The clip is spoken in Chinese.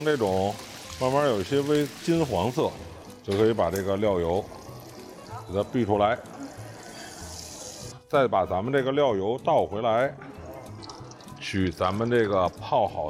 这种慢慢有一些微金黄色，就可以把这个料油给它避出来，再把咱们这个料油倒回来，取咱们这个泡好